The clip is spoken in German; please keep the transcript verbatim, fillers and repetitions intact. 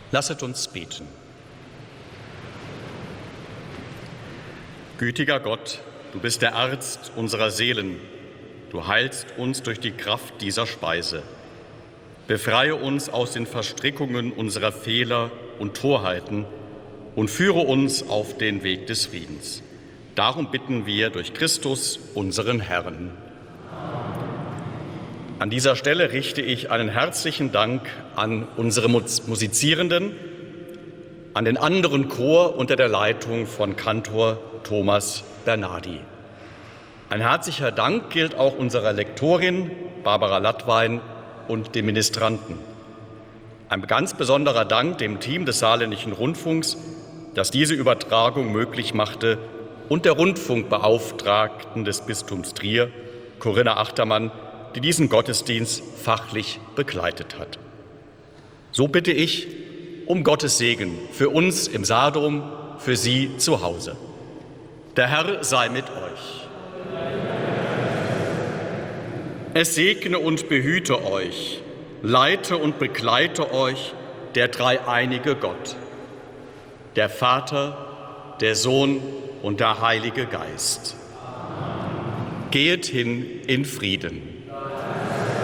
Lasset uns beten. Gütiger Gott, du bist der Arzt unserer Seelen. Du heilst uns durch die Kraft dieser Speise. Befreie uns aus den Verstrickungen unserer Fehler und Torheiten und führe uns auf den Weg des Friedens. Darum bitten wir durch Christus, unseren Herrn. An dieser Stelle richte ich einen herzlichen Dank an unsere Musizierenden, an den anderen Chor unter der Leitung von Kantor Thomas Bernardi. Ein herzlicher Dank gilt auch unserer Lektorin Barbara Lattwein und dem Ministranten. Ein ganz besonderer Dank dem Team des Saarländischen Rundfunks, das diese Übertragung möglich machte, und der Rundfunkbeauftragten des Bistums Trier, Corinna Achtermann, die diesen Gottesdienst fachlich begleitet hat. So bitte ich um Gottes Segen für uns im Saardom, für Sie zu Hause. Der Herr sei mit euch. Es segne und behüte euch, leite und begleite euch der dreieinige Gott, der Vater, der Sohn und der Heilige Geist. Gehet hin in Frieden.